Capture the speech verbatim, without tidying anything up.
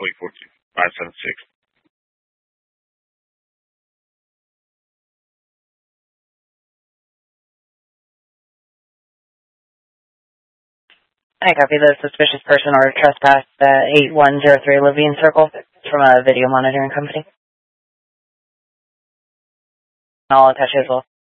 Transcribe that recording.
oh eight four two, five seven six. I copy the suspicious person or trespass at eight one zero three Levine Circle from a video monitoring company. I'll attach you as well.